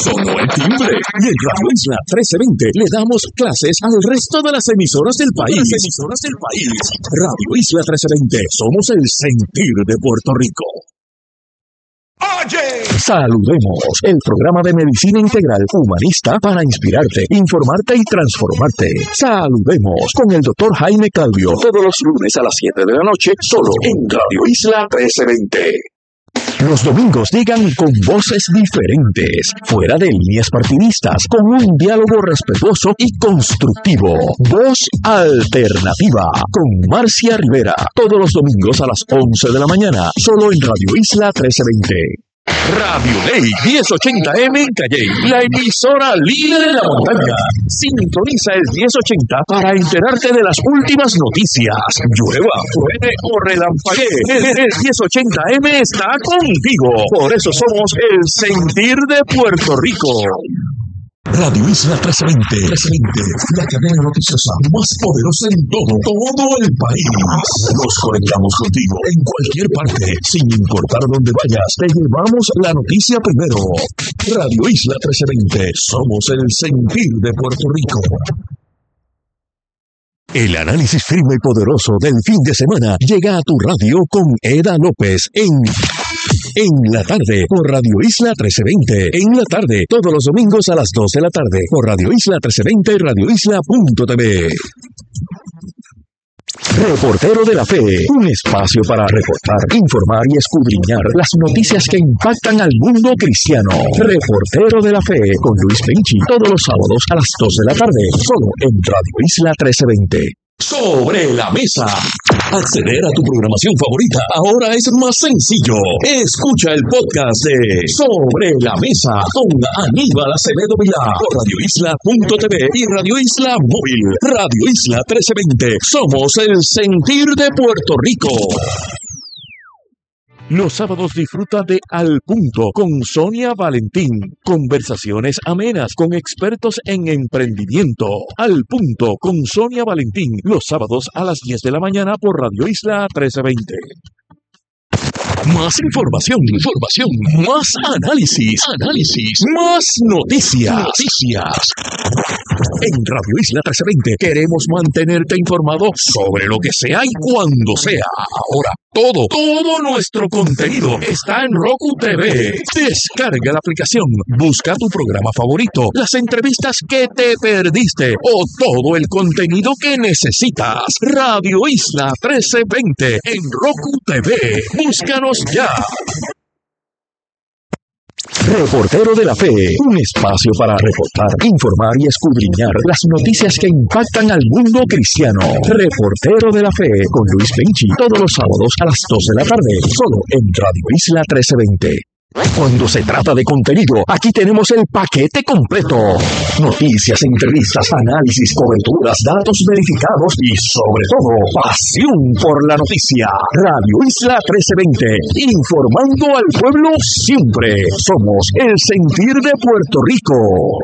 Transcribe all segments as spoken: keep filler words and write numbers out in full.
sonó el timbre. Y en Radio Isla trece veinte le damos clases al resto de las emisoras del país. Las emisoras del país. Radio Isla trece veinte, somos el sentir de Puerto Rico. Oye. Saludemos, el programa de medicina integral humanista para inspirarte, informarte y transformarte. Saludemos con el doctor Jaime Calvio, todos los lunes a las siete de la noche, solo en Radio Isla trece veinte. Los domingos llegan con voces diferentes, fuera de líneas partidistas, con un diálogo respetuoso y constructivo. Voz Alternativa, con Marcia Rivera, todos los domingos a las once de la mañana, solo en Radio Isla trece veinte. Radio Ley diez ochenta M en Calley, la emisora líder en la montaña. Sintoniza el diez ochenta para enterarte de las últimas noticias. Llueva, truene o relampaguee, el diez ochenta M está contigo. Por eso somos el sentir de Puerto Rico. Radio Isla trece veinte, trece veinte, la cadena noticiosa más poderosa en todo, todo el país. Nos conectamos contigo en cualquier parte, sin importar dónde vayas, te llevamos la noticia primero. Radio Isla trece veinte, somos el sentir de Puerto Rico. El análisis firme y poderoso del fin de semana llega a tu radio con Eda López en... En la tarde, por Radio Isla trece veinte. En la tarde, todos los domingos a las dos de la tarde, por Radio Isla trece veinte y Radio Isla punto t v. Reportero de la Fe, un espacio para reportar, informar y escudriñar las noticias que impactan al mundo cristiano. Reportero de la Fe, con Luis Penchi, todos los sábados a las dos de la tarde, solo en Radio Isla trece veinte. Sobre la mesa. Acceder a tu programación favorita ahora es más sencillo. Escucha el podcast de Sobre la Mesa con Aníbal Acevedo Vilá por Radio Isla punto t v y Radio Isla Móvil. Radio Isla trece veinte. Somos el sentir de Puerto Rico. Los sábados disfruta de Al Punto con Sonia Valentín. Conversaciones amenas con expertos en emprendimiento. Al Punto con Sonia Valentín. Los sábados a las diez de la mañana por Radio Isla trece veinte. Más información, información, más análisis, análisis, más noticias, noticias. En Radio Isla trece veinte queremos mantenerte informado sobre lo que sea y cuando sea. Ahora, todo, todo nuestro contenido está en Roku T V. Descarga la aplicación, busca tu programa favorito, las entrevistas que te perdiste o todo el contenido que necesitas. Radio Isla trece veinte en Roku T V. Búscanos ya. Reportero de la Fe, un espacio para reportar, informar y escudriñar las noticias que impactan al mundo cristiano. Reportero de la Fe, con Luis Penchi, todos los sábados a las dos de la tarde, solo en Radio Isla trece veinte. Cuando se trata de contenido, aquí tenemos el paquete completo. Noticias, entrevistas, análisis, coberturas, datos verificados y, sobre todo, pasión por la noticia. Radio Isla trece veinte, informando al pueblo siempre. Somos el sentir de Puerto Rico.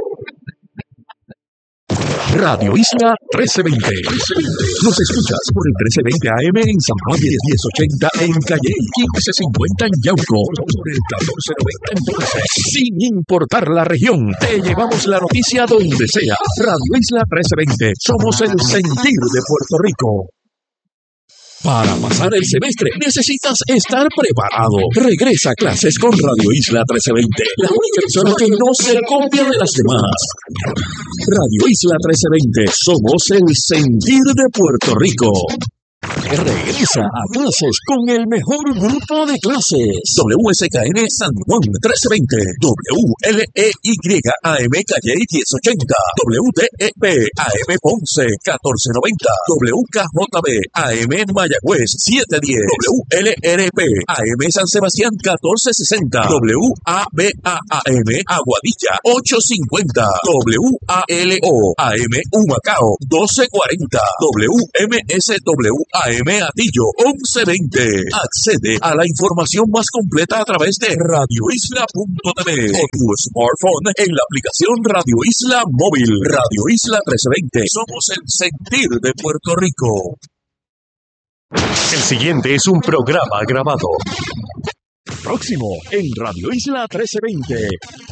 Radio Isla trece veinte. Nos escuchas por el trece veinte A M en San Juan, diez ochenta en Calley, quince cincuenta en Yauco, por el catorce noventa en Ponce. Sin importar la región, te llevamos la noticia donde sea. Radio Isla trece veinte. Somos el sentir de Puerto Rico. Para pasar el semestre necesitas estar preparado. Regresa a clases con Radio Isla trece veinte, la única persona que no se copia de las demás. Radio Isla trece veinte, somos el sentir de Puerto Rico. Regresa a clases con el mejor grupo de clases. W S K N San Juan trece veinte, W L E Y A M Calley diez ochenta, W T E P A M Ponce catorce noventa, W K J B A M Mayagüez siete diez, W L R P A M San Sebastián catorce sesenta, W A B A A M Aguadilla ocho cincuenta, W A L O A M Humacao doce cuarenta, W M S W A M Atillo once veinte. Accede a la información más completa a través de Radio Isla punto t v o tu smartphone en la aplicación Radio Isla Móvil. Radio Isla trece veinte. Somos el sentir de Puerto Rico. El siguiente es un programa grabado. Próximo en Radio Isla trece veinte.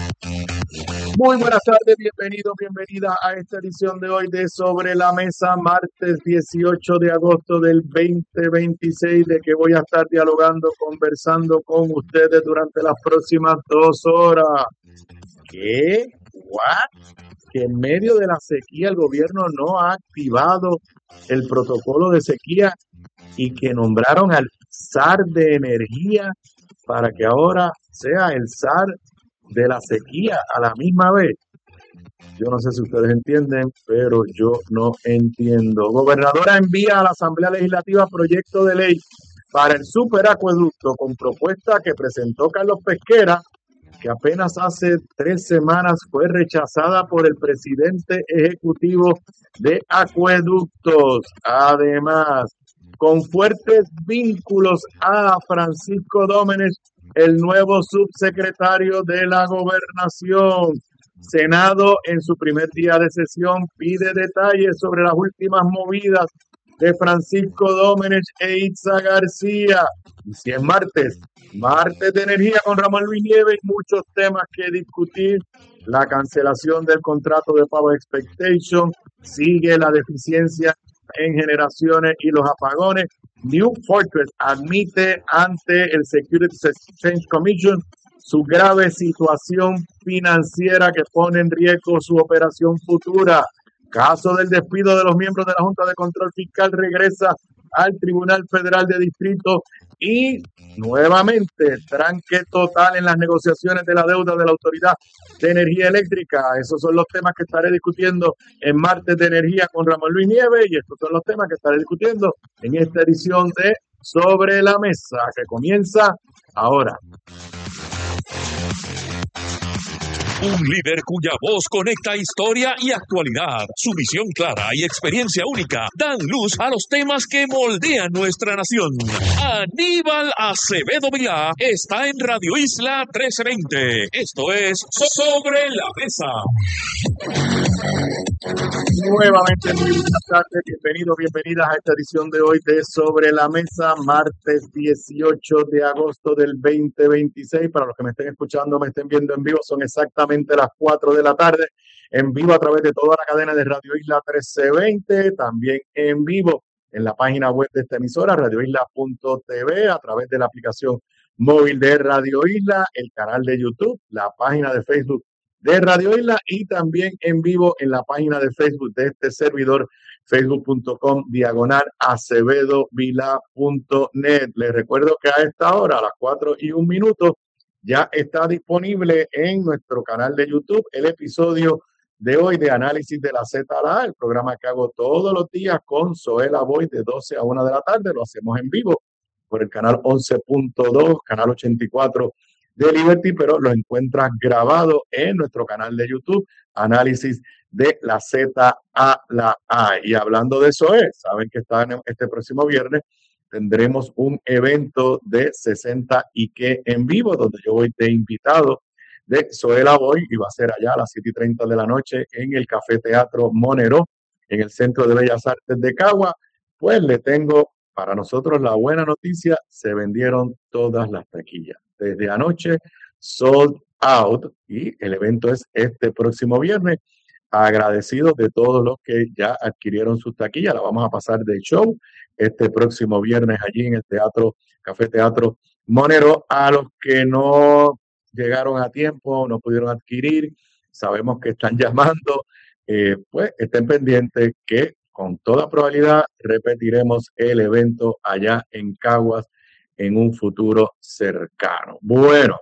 Muy buenas tardes, bienvenido, bienvenida a esta edición de hoy de Sobre la Mesa, martes dieciocho de agosto del veinte veintiséis, de que voy a estar dialogando, conversando con ustedes durante las próximas dos horas. ¿Qué? ¿What? Que en medio de la sequía el gobierno no ha activado el protocolo de sequía y que nombraron al zar de energía para que ahora sea el zar de la sequía a la misma vez. Yo no sé si ustedes entienden, pero yo no entiendo. Gobernadora envía a la Asamblea Legislativa proyecto de ley para el superacueducto con propuesta que presentó Carlos Pesquera, que apenas hace tres semanas fue rechazada por el presidente ejecutivo de Acueductos. Además, con fuertes vínculos a Francisco Dómenes, el nuevo subsecretario de la Gobernación. Senado, en su primer día de sesión, pide detalles sobre las últimas movidas de Francisco Dómenes e Itza García. Y si es martes, martes de energía con Ramón Luis Nieves, y muchos temas que discutir. La cancelación del contrato de Power Expectation, sigue la deficiencia en generaciones y los apagones. New Fortress admite ante el Securities Exchange Commission su grave situación financiera que pone en riesgo su operación futura. Caso del despido de los miembros de la Junta de Control Fiscal regresa al Tribunal Federal de Distrito y nuevamente tranque total en las negociaciones de la deuda de la Autoridad de Energía Eléctrica. Esos son los temas que estaré discutiendo en Martes de Energía con Ramón Luis Nieves, y estos son los temas que estaré discutiendo en esta edición de Sobre la Mesa, que comienza ahora. Un líder cuya voz conecta historia y actualidad. Su visión clara y experiencia única dan luz a los temas que moldean nuestra nación. Aníbal Acevedo Vilá está en Radio Isla trece veinte. Esto es Sobre la Mesa. Nuevamente, muy buenas tardes, bienvenidos, bienvenidas a esta edición de hoy de Sobre la Mesa, martes dieciocho de agosto del veinte veintiséis. Para los que me estén escuchando, me estén viendo en vivo, son exactamente las cuatro de la tarde, en vivo a través de toda la cadena de Radio Isla trece veinte, también en vivo en la página web de esta emisora, radio isla punto t v, a través de la aplicación móvil de Radio Isla, el canal de YouTube, la página de Facebook de Radio Isla y también en vivo en la página de Facebook de este servidor, facebook punto com diagonal acevedo vila punto net. Les recuerdo que a esta hora, a las cuatro y un minuto, ya está disponible en nuestro canal de YouTube el episodio de hoy de Análisis de la Z a la A, el programa que hago todos los días con Zoela Boy de doce a una de la tarde. Lo hacemos en vivo por el canal once punto dos, canal ochenta y cuatro de Liberty, pero lo encuentras grabado en nuestro canal de YouTube, Análisis de la Z a la A. Y hablando de eso, es, saben que está en este próximo viernes tendremos un evento de sesenta y que en vivo, donde yo voy de invitado de Zoela Boy, y va a ser allá a las siete y treinta de la noche en el Café Teatro Monero, en el Centro de Bellas Artes de Cagua. Pues le tengo para nosotros la buena noticia: se vendieron todas las taquillas. Desde anoche, sold out, y el evento es este próximo viernes. Agradecidos de todos los que ya adquirieron sus taquillas. La vamos a pasar de show este próximo viernes allí en el Teatro, Café Teatro Monero. A los que no llegaron a tiempo, no pudieron adquirir, sabemos que están llamando, eh, pues estén pendientes que con toda probabilidad repetiremos el evento allá en Caguas en un futuro cercano. Bueno,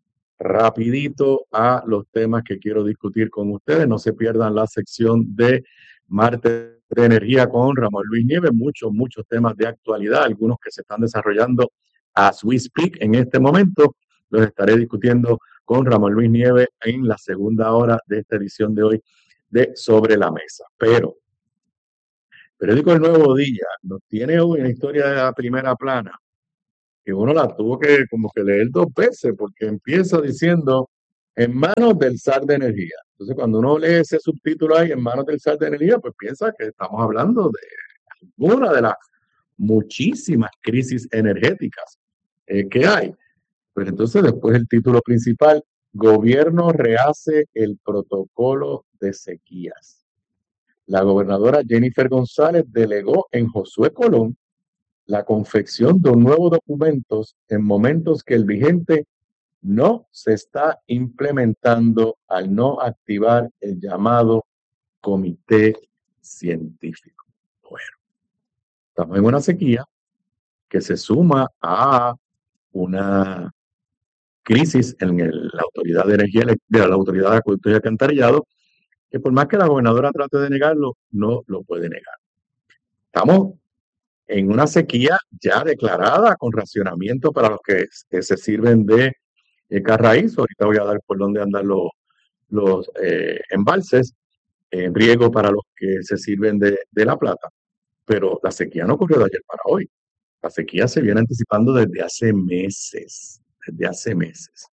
rapidito a los temas que quiero discutir con ustedes. No se pierdan la sección de Martes de Energía con Ramón Luis Nieves. Muchos, muchos temas de actualidad, algunos que se están desarrollando as we speak en este momento. Los estaré discutiendo con Ramón Luis Nieves en la segunda hora de esta edición de hoy de Sobre la Mesa. Pero periódico El Nuevo Día nos tiene una historia de la primera plana que uno la tuvo que como que leer dos veces, porque empieza diciendo en manos del zar de energía. Entonces, cuando uno lee ese subtítulo ahí, en manos del zar de energía, pues piensa que estamos hablando de una de las muchísimas crisis energéticas eh, que hay. Pero entonces después el título principal, Gobierno rehace el protocolo de sequías. La gobernadora Jennifer González delegó en Josué Colón la confección de un nuevo documento en momentos que el vigente no se está implementando al no activar el llamado comité científico. Bueno, estamos en una sequía que se suma a una crisis en el- la Autoridad de Energía Elec- de la Autoridad de Acueducto y Alcantarillado, que por más que la gobernadora trate de negarlo, no lo puede negar. Estamos en una sequía ya declarada con racionamiento para los que, que se sirven de eh, carraíz. Ahorita voy a dar por dónde andan los, los eh, embalses, en riego para los que se sirven de, de la plata. Pero la sequía no ocurrió de ayer para hoy. La sequía se viene anticipando desde hace meses, desde hace meses.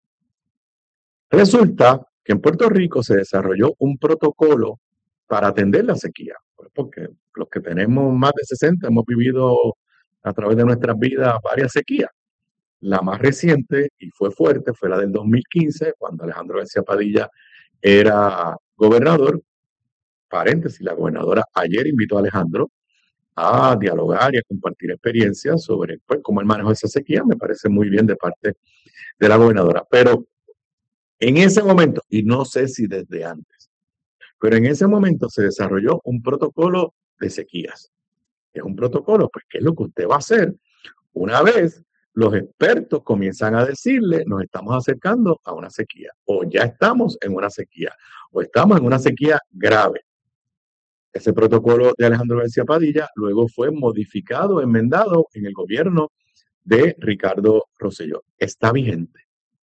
Resulta que en Puerto Rico se desarrolló un protocolo para atender la sequía, porque los que tenemos más de sesenta hemos vivido a través de nuestras vidas varias sequías. La más reciente y fue fuerte fue la del dos mil quince, cuando Alejandro García Padilla era gobernador. Paréntesis, la gobernadora ayer invitó a Alejandro a dialogar y a compartir experiencias sobre pues, cómo el manejo de esa sequía. Me parece muy bien de parte de la gobernadora. Pero en ese momento, y no sé si desde antes, pero en ese momento se desarrolló un protocolo de sequías. Es un protocolo, pues, ¿qué es lo que usted va a hacer una vez los expertos comienzan a decirle, nos estamos acercando a una sequía, o ya estamos en una sequía, o estamos en una sequía grave? Ese protocolo de Alejandro García Padilla luego fue modificado, enmendado en el gobierno de Ricardo Rosselló. Está vigente.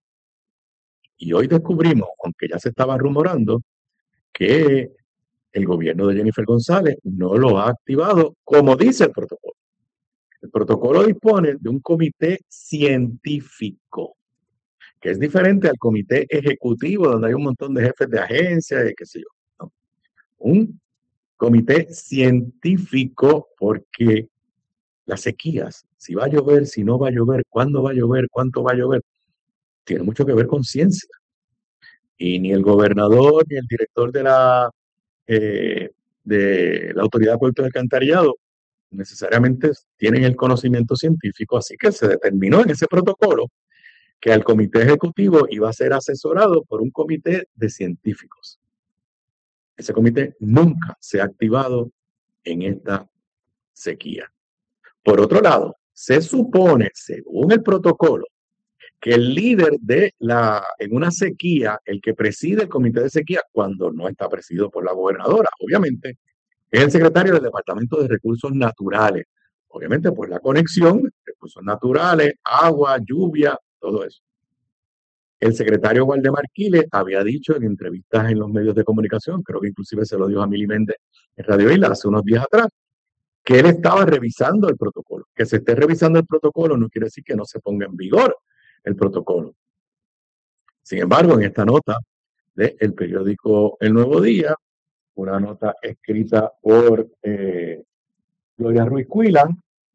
Y hoy descubrimos, aunque ya se estaba rumorando, que el gobierno de Jennifer González no lo ha activado como dice el protocolo. El protocolo dispone de un comité científico, que es diferente al comité ejecutivo, donde hay un montón de jefes de agencias y qué sé yo. No. Un comité científico, porque las sequías, si va a llover, si no va a llover, cuándo va a llover, cuánto va a llover, tiene mucho que ver con ciencia. Y ni el gobernador ni el director de la, eh, de la Autoridad de Acueductos y Alcantarillado necesariamente tienen el conocimiento científico, así que se determinó en ese protocolo que al comité ejecutivo iba a ser asesorado por un comité de científicos. Ese comité nunca se ha activado en esta sequía. Por otro lado, se supone, según el protocolo, que el líder de la, en una sequía, el que preside el comité de sequía, cuando no está presidido por la gobernadora, obviamente, es el secretario del Departamento de Recursos Naturales. Obviamente, por la conexión, recursos naturales, agua, lluvia, todo eso. El secretario Waldemar Quiles había dicho en entrevistas en los medios de comunicación, creo que inclusive se lo dijo a Mili Méndez en Radio Isla hace unos días atrás, que él estaba revisando el protocolo. Que se esté revisando el protocolo no quiere decir que no se ponga en vigor el protocolo. Sin embargo, en esta nota del periódico El Nuevo Día, una nota escrita por eh, Gloria Ruiz Cuilan,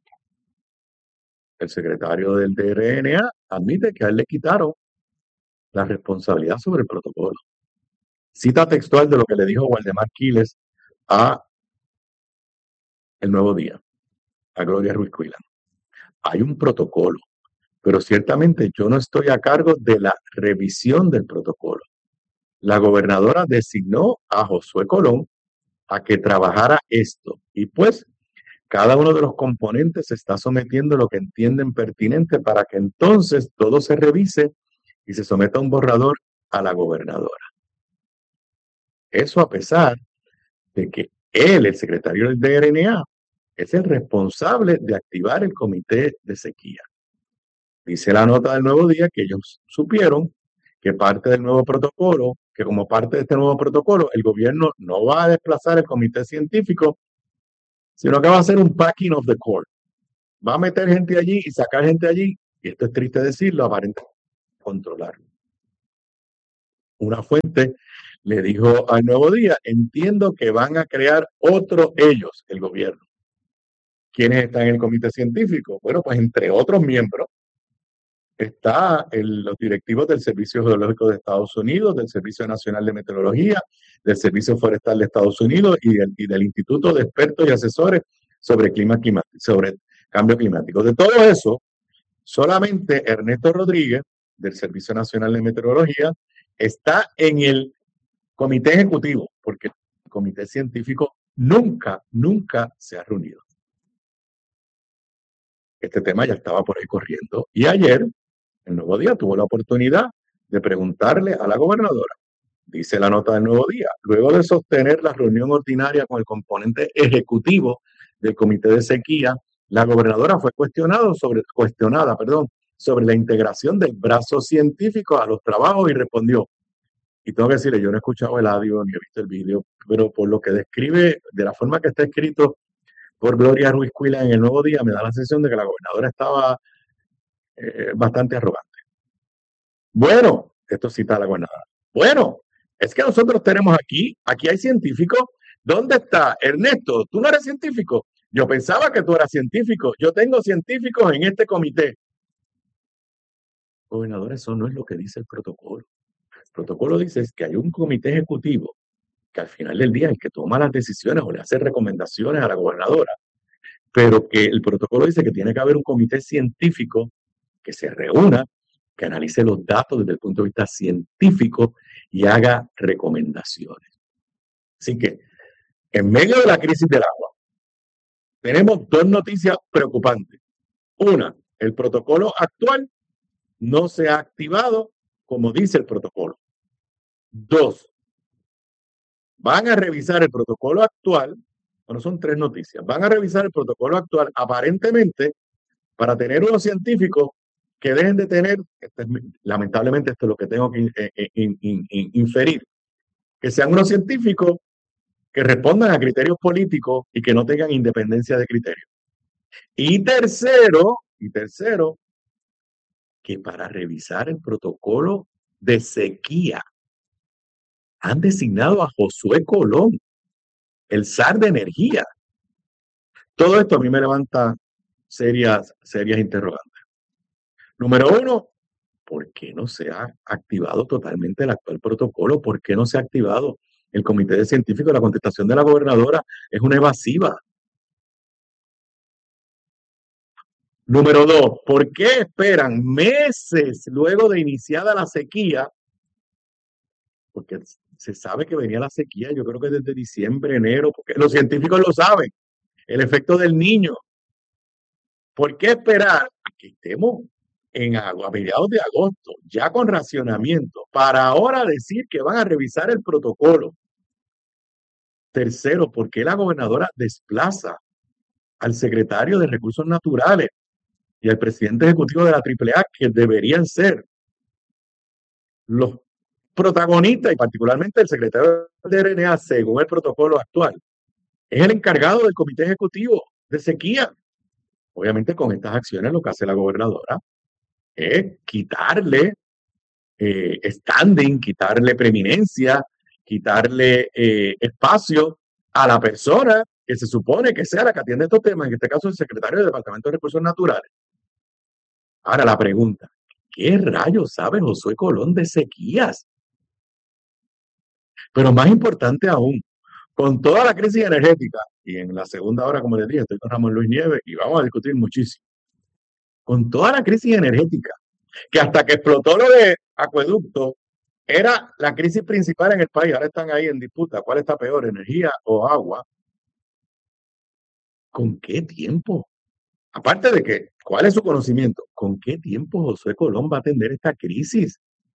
el secretario del D R N A, admite que a él le quitaron la responsabilidad sobre el protocolo. Cita textual de lo que le dijo Waldemar Quiles a El Nuevo Día, a Gloria Ruiz Cuilan. Hay un protocolo, pero ciertamente yo no estoy a cargo de la revisión del protocolo. La gobernadora designó a Josué Colón a que trabajara esto y pues cada uno de los componentes se está sometiendo a lo que entienden pertinente para que entonces todo se revise y se someta a un borrador a la gobernadora. Eso a pesar de que él, el secretario del D R N A, es el responsable de activar el comité de sequía. Dice la nota del Nuevo Día que ellos supieron que parte del nuevo protocolo, que como parte de este nuevo protocolo, el gobierno no va a desplazar el comité científico, sino que va a hacer un packing of the court. Va a meter gente allí y sacar gente allí, y esto es triste decirlo, aparentemente controlarlo. Una fuente le dijo al Nuevo Día, entiendo que van a crear otro ellos, el gobierno. ¿Quiénes están en el comité científico? Bueno, pues entre otros miembros está el- los directivos del Servicio Geológico de Estados Unidos, del Servicio Nacional de Meteorología, del Servicio Forestal de Estados Unidos y del, y del Instituto de Expertos y Asesores sobre, clima, climático, sobre cambio climático. De todo eso, solamente Ernesto Rodríguez, del Servicio Nacional de Meteorología, está en el comité ejecutivo, porque el comité científico nunca, nunca se ha reunido. Este tema ya estaba por ahí corriendo. Y ayer, el Nuevo Día tuvo la oportunidad de preguntarle a la gobernadora. Dice la nota del Nuevo Día, luego de sostener la reunión ordinaria con el componente ejecutivo del Comité de Sequía, la gobernadora fue cuestionado sobre, cuestionada perdón, sobre la integración del brazo científico a los trabajos y respondió, y tengo que decirle, yo no he escuchado el audio ni he visto el vídeo, pero por lo que describe, de la forma que está escrito por Gloria Ruiz Cuila en el Nuevo Día, me da la sensación de que la gobernadora estaba eh, bastante arrogante. Bueno, esto cita a la gobernadora. Bueno, es que nosotros tenemos aquí, aquí hay científicos. ¿Dónde está Ernesto? ¿Tú no eres científico? Yo pensaba que tú eras científico. Yo tengo científicos en este comité. Gobernador, eso no es lo que dice el protocolo. El protocolo dice que hay un comité ejecutivo que al final del día es el que toma las decisiones o le hace recomendaciones a la gobernadora, pero que el protocolo dice que tiene que haber un comité científico que se reúna, que analice los datos desde el punto de vista científico y haga recomendaciones. Así que, en medio de la crisis del agua, tenemos dos noticias preocupantes. Una, el protocolo actual no se ha activado como dice el protocolo. Dos, van a revisar el protocolo actual, bueno, son tres noticias, van a revisar el protocolo actual aparentemente para tener unos científicos que dejen de tener, este es, lamentablemente esto es lo que tengo que eh, in, in, in, inferir, que sean unos científicos que respondan a criterios políticos y que no tengan independencia de criterio. Y tercero, y tercero, que para revisar el protocolo de sequía han designado a Josué Colón, el zar de energía. Todo esto a mí me levanta serias, serias interrogantes. Número uno, ¿por qué no se ha activado totalmente el actual protocolo? ¿Por qué no se ha activado el comité de científicos? La contestación de la gobernadora es una evasiva. Número dos, ¿por qué esperan meses luego de iniciada la sequía? Porque se sabe que venía la sequía, yo creo que desde diciembre, enero, porque los científicos lo saben, el efecto del niño. ¿Por qué esperar a que estemos en agua, a mediados de agosto, ya con racionamiento, para ahora decir que van a revisar el protocolo? Tercero, ¿por qué la gobernadora desplaza al secretario de Recursos Naturales y al presidente ejecutivo de la triple A, que deberían ser los protagonistas, y particularmente el secretario de R N A, según el protocolo actual, es el encargado del comité ejecutivo de sequía? Obviamente con estas acciones lo que hace la gobernadora es quitarle eh, standing, quitarle preeminencia, quitarle eh, espacio a la persona que se supone que sea la que atiende estos temas, en este caso el secretario del Departamento de Recursos Naturales. Ahora la pregunta, ¿qué rayos sabe Josué Colón de sequías? Pero más importante aún, con toda la crisis energética, y en la segunda hora, como les dije, estoy con Ramón Luis Nieves y vamos a discutir muchísimo, con toda la crisis energética, que hasta que explotó lo de acueducto, era la crisis principal en el país, ahora están ahí en disputa, ¿cuál está peor, energía o agua? ¿Con qué tiempo? Aparte de que, ¿cuál es su conocimiento? ¿Con qué tiempo Josué Colón va a atender esta crisis?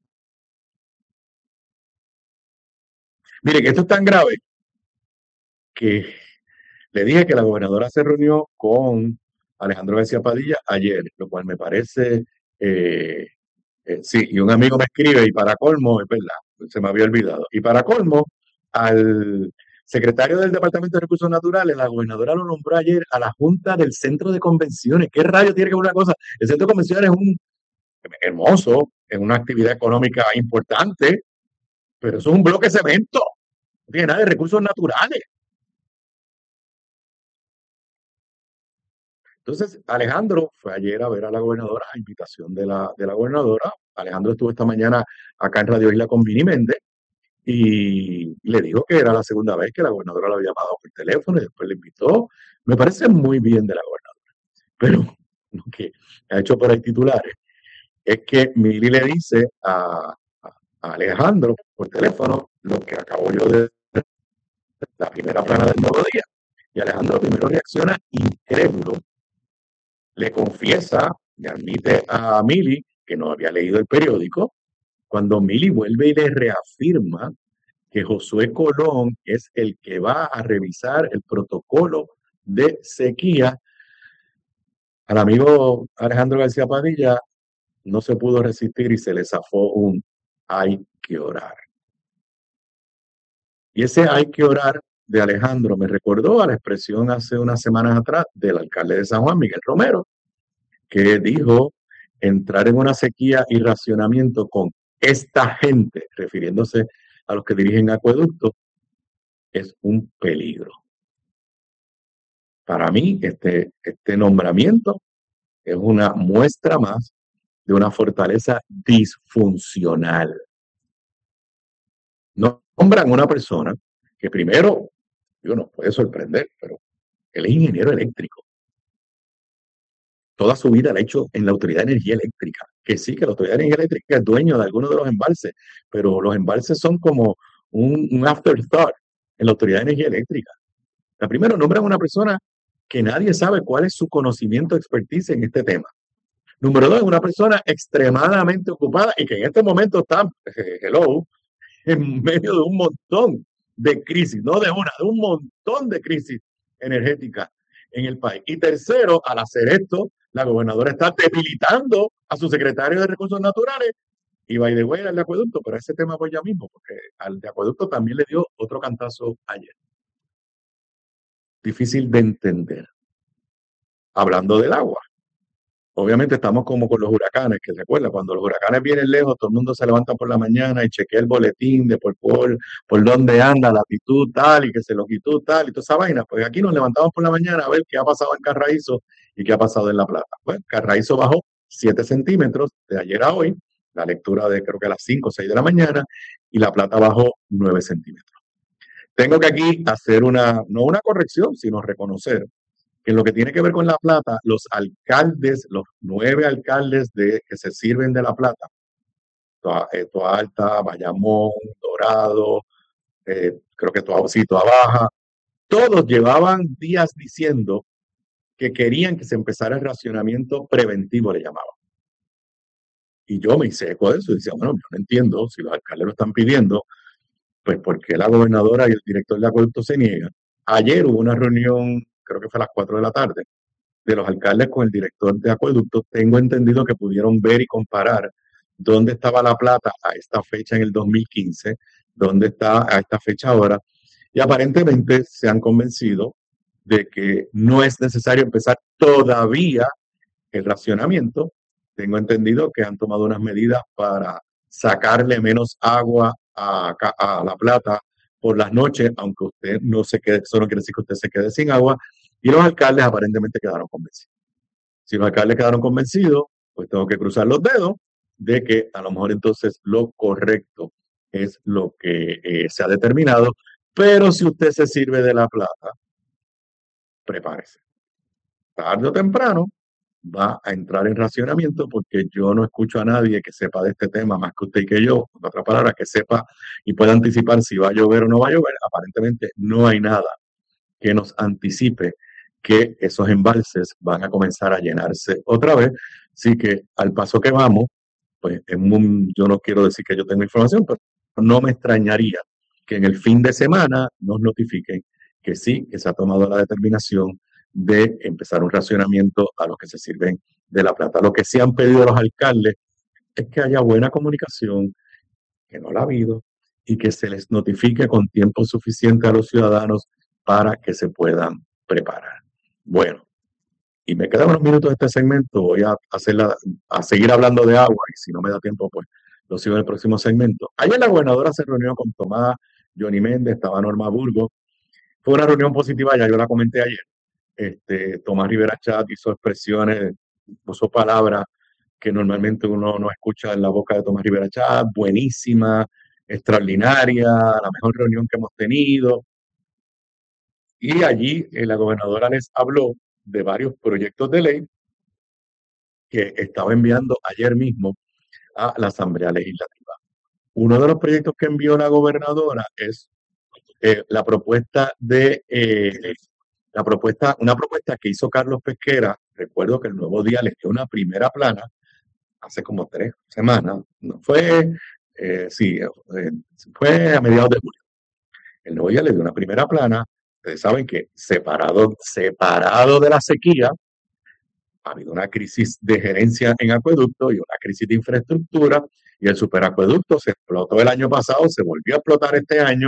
Mire, que esto es tan grave que le dije que la gobernadora se reunió con Alejandro García Padilla ayer, lo cual me parece, eh, eh, sí, y un amigo me escribe, y para colmo, es verdad, se me había olvidado, y para colmo, al secretario del Departamento de Recursos Naturales, la gobernadora lo nombró ayer a la Junta del Centro de Convenciones. ¿Qué rayo tiene que ver una cosa? El Centro de Convenciones es un hermoso, es una actividad económica importante, pero eso es un bloque de cemento, no tiene nada de recursos naturales. Entonces, Alejandro fue ayer a ver a la gobernadora, a invitación de la, de la gobernadora. Alejandro estuvo esta mañana acá en Radio Isla con Vini Méndez y le dijo que era la segunda vez que la gobernadora lo había llamado por teléfono y después le invitó. Me parece muy bien de la gobernadora, pero lo que ha hecho por ahí titulares es que Mili le dice a, a- a Alejandro por teléfono lo que acabo yo de la primera plana del nuevo día. Y Alejandro primero reacciona incrédulo, le confiesa, le admite a Mili que no había leído el periódico. Cuando Mili vuelve y le reafirma que Josué Colón es el que va a revisar el protocolo de sequía, al amigo Alejandro García Padilla no se pudo resistir y se le zafó un hay que orar. Y ese hay que orar de Alejandro me recordó a la expresión hace unas semanas atrás del alcalde de San Juan, Miguel Romero, que dijo entrar en una sequía y racionamiento con esta gente, refiriéndose a los que dirigen acueductos, es un peligro. Para mí, este, este nombramiento es una muestra más de una fortaleza disfuncional. Nombran una persona que primero, digo, nos puede sorprender, pero él es ingeniero eléctrico. Toda su vida la ha hecho en la Autoridad de Energía Eléctrica. Que sí, que la Autoridad de Energía Eléctrica es dueño de algunos de los embalses, pero los embalses son como un, un afterthought en la Autoridad de Energía Eléctrica. La primero, nombran a una persona que nadie sabe cuál es su conocimiento, expertise en este tema. Número dos, una persona extremadamente ocupada y que en este momento está, eh, hello, en medio de un montón de crisis, no de una, de un montón de crisis energéticas en el país. Y tercero, al hacer esto, la gobernadora está debilitando a su secretario de Recursos Naturales y by the way al de acueducto, pero ese tema voy ya mismo, porque al de acueducto también le dio otro cantazo ayer. Difícil de entender. Hablando del agua. Obviamente estamos como con los huracanes, que se acuerda, cuando los huracanes vienen lejos, todo el mundo se levanta por la mañana y chequea el boletín de por, por, por dónde anda, latitud tal y que se longitud tal y toda esa vaina. Pues aquí nos levantamos por la mañana a ver qué ha pasado en Carraízo y qué ha pasado en La Plata. Pues Carraízo bajó siete centímetros de ayer a hoy, la lectura de creo que a las cinco o seis de la mañana, y La Plata bajó nueve centímetros. Tengo que aquí hacer una, no una corrección, sino reconocer que en lo que tiene que ver con La Plata, los alcaldes, los nueve alcaldes de, que se sirven de La Plata, Toa, eh, Toa Alta, Bayamón, Dorado, eh, creo que Toa, sí, Toa Baja, todos llevaban días diciendo que querían que se empezara el racionamiento preventivo, le llamaban. Y yo me hice eco de eso y decía, bueno, yo no entiendo, si los alcaldes lo están pidiendo, pues ¿por qué la gobernadora y el director de acueducto se niegan? Ayer hubo una reunión, creo que fue a las cuatro de la tarde, de los alcaldes con el director de acueducto. Tengo entendido que pudieron ver y comparar dónde estaba La Plata a esta fecha en el dos mil quince, dónde está a esta fecha ahora, y aparentemente se han convencido de que no es necesario empezar todavía el racionamiento. Tengo entendido que han tomado unas medidas para sacarle menos agua a, a La Plata por las noches, aunque usted no se quede, eso no quiere decir que usted se quede sin agua, y los alcaldes aparentemente quedaron convencidos. Si los alcaldes quedaron convencidos, pues tengo que cruzar los dedos de que a lo mejor entonces lo correcto es lo que eh, se ha determinado, pero si usted se sirve de La Plata, prepárese. Tarde o temprano va a entrar en racionamiento porque yo no escucho a nadie que sepa de este tema más que usted y que yo, en otras palabras, que sepa y pueda anticipar si va a llover o no va a llover. Aparentemente no hay nada que nos anticipe que esos embalses van a comenzar a llenarse otra vez. Así que al paso que vamos, pues en un, yo no quiero decir que yo tengo información, pero no me extrañaría que en el fin de semana nos notifiquen que sí, que se ha tomado la determinación de empezar un racionamiento a los que se sirven de La Plata. Lo que sí han pedido los alcaldes es que haya buena comunicación, que no la ha habido, y que se les notifique con tiempo suficiente a los ciudadanos para que se puedan preparar. Bueno, y me quedan unos minutos de este segmento, voy a, hacerla, a seguir hablando de agua y si no me da tiempo, pues lo sigo en el próximo segmento. Ayer la gobernadora se reunió con Tomás, Johnny Méndez, estaba Norma Burgos. Fue una reunión positiva, ya yo la comenté ayer. Este, Tomás Rivera Chat hizo expresiones, usó palabras que normalmente uno no escucha en la boca de Tomás Rivera Chat, buenísima, extraordinaria, la mejor reunión que hemos tenido. Y allí eh, la gobernadora les habló de varios proyectos de ley que estaba enviando ayer mismo a la Asamblea Legislativa. Uno de los proyectos que envió la gobernadora es eh, la propuesta de eh, la propuesta, una propuesta que hizo Carlos Pesquera. Recuerdo que el Nuevo Día les dio una primera plana hace como tres semanas. No fue, eh, sí, eh, fue a mediados de julio. El Nuevo Día le dio una primera plana. Ustedes saben que separado, separado de la sequía, ha habido una crisis de gerencia en acueducto y una crisis de infraestructura, y el superacueducto se explotó el año pasado, se volvió a explotar este año,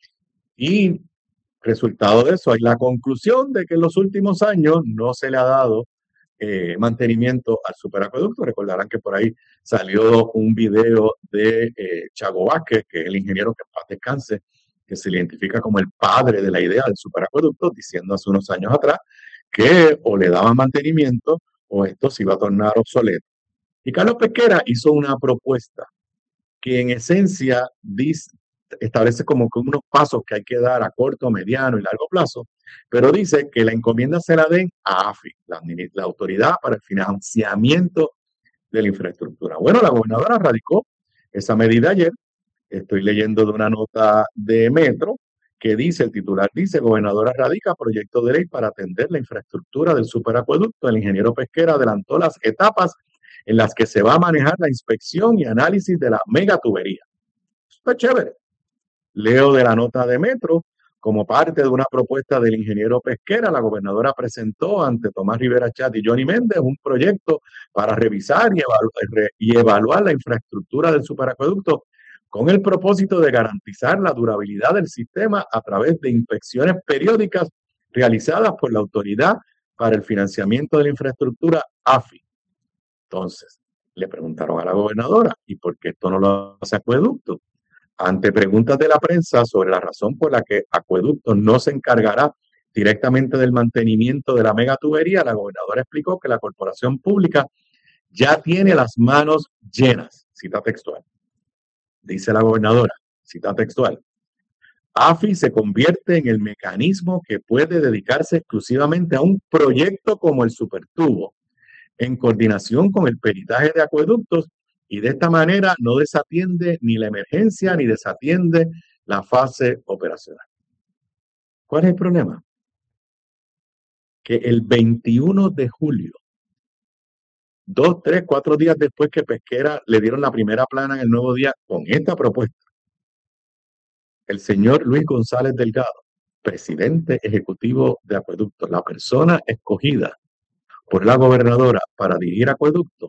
y resultado de eso hay la conclusión de que en los últimos años no se le ha dado eh, mantenimiento al superacueducto. Recordarán que por ahí salió un video de eh, Chago Vázquez, que es el ingeniero que en paz descanse, que se le identifica como el padre de la idea del superacueducto, diciendo hace unos años atrás que o le daban mantenimiento o esto se iba a tornar obsoleto. Y Carlos Pesquera hizo una propuesta que en esencia dice, establece como que unos pasos que hay que dar a corto, mediano y largo plazo, pero dice que la encomienda se la den a A F I, la, la Autoridad para el Financiamiento de la Infraestructura. Bueno, la gobernadora radicó esa medida ayer. Estoy leyendo de una nota de Metro que dice, el titular dice, gobernadora radica proyecto de ley para atender la infraestructura del superacueducto. El ingeniero Pesquera adelantó las etapas en las que se va a manejar la inspección y análisis de la megatubería. Está chévere. Leo de la nota de Metro, como parte de una propuesta del ingeniero Pesquera, la gobernadora presentó ante Tomás Rivera Chat y Johnny Méndez un proyecto para revisar y evaluar, y evaluar la infraestructura del superacueducto con el propósito de garantizar la durabilidad del sistema a través de inspecciones periódicas realizadas por la Autoridad para el Financiamiento de la Infraestructura, A F I. Entonces, le preguntaron a la gobernadora, ¿y por qué esto no lo hace Acueducto? Ante preguntas de la prensa sobre la razón por la que Acueducto no se encargará directamente del mantenimiento de la megatubería, la gobernadora explicó que la corporación pública ya tiene las manos llenas. Cita textual. Dice la gobernadora, cita textual, A F I se convierte en el mecanismo que puede dedicarse exclusivamente a un proyecto como el Supertubo, en coordinación con el peritaje de acueductos, y de esta manera no desatiende ni la emergencia ni desatiende la fase operacional. ¿Cuál es el problema? Que el veintiuno de julio, dos, tres, cuatro días después que Pesquera le dieron la primera plana en el Nuevo Día con esta propuesta, el señor Luis González Delgado, presidente ejecutivo de Acueducto, la persona escogida por la gobernadora para dirigir Acueducto,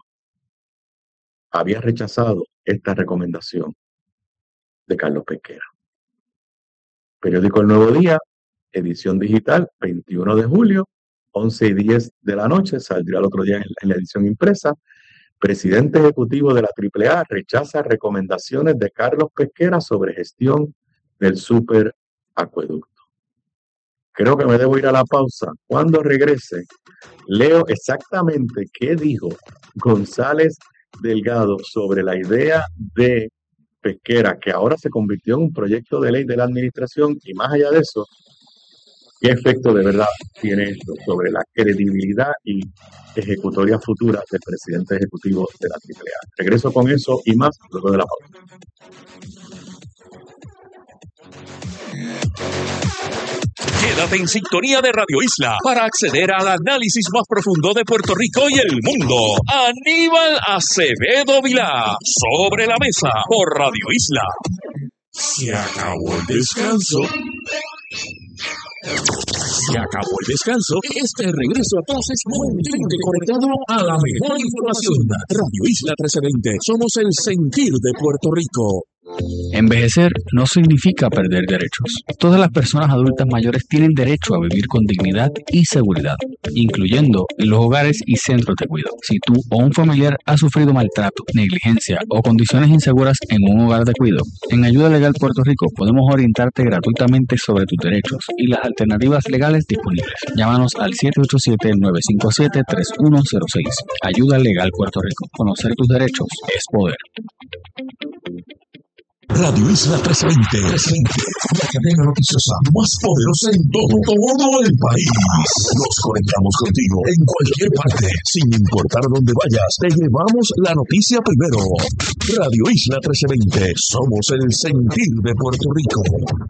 había rechazado esta recomendación de Carlos Pesquera. Periódico El Nuevo Día, edición digital, veintiuno de julio, once y diez de la noche, saldría el otro día en, en la edición impresa. Presidente ejecutivo de la triple A rechaza recomendaciones de Carlos Pesquera sobre gestión del superacueducto. Creo que me debo ir a la pausa. Cuando regrese, leo exactamente qué dijo González Delgado sobre la idea de Pesquera, que ahora se convirtió en un proyecto de ley de la administración, y más allá de eso, qué efecto de verdad tiene esto sobre la credibilidad y ejecutoria futura del presidente ejecutivo de la triple A. Regreso con eso y más luego de la pausa. Quédate en sintonía de Radio Isla para acceder al análisis más profundo de Puerto Rico y el mundo. Aníbal Acevedo Vilá, Sobre la Mesa, por Radio Isla. Se acabó el descanso. Se acabó el descanso. Este regreso a clases mantente conectado a la mejor información. Radio Isla trece veinte. Somos el sentir de Puerto Rico. Envejecer no significa perder derechos. Todas las personas adultas mayores tienen derecho a vivir con dignidad y seguridad, incluyendo en los hogares y centros de cuidado. Si tú o un familiar ha sufrido maltrato, negligencia o condiciones inseguras en un hogar de cuidado, en Ayuda Legal Puerto Rico podemos orientarte gratuitamente sobre tus derechos y las alternativas legales disponibles. Llámanos al siete ocho siete, nueve cinco siete, tres uno cero seis. Ayuda Legal Puerto Rico. Conocer tus derechos es poder. Radio Isla trescientos veinte, la cadena noticiosa más poderosa en todo, todo el país. Nos conectamos contigo en cualquier parte, sin importar dónde vayas. Te llevamos la noticia primero. Radio Isla trescientos veinte, somos el sentir de Puerto Rico.